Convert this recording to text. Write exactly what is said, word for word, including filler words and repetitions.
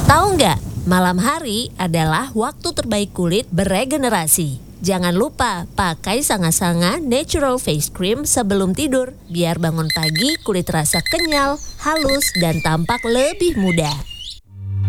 Tahu nggak, malam hari adalah waktu terbaik kulit beregenerasi. Jangan lupa pakai Sanga-Sanga Natural Face Cream sebelum tidur, biar bangun pagi kulit terasa kenyal, halus, dan tampak lebih muda.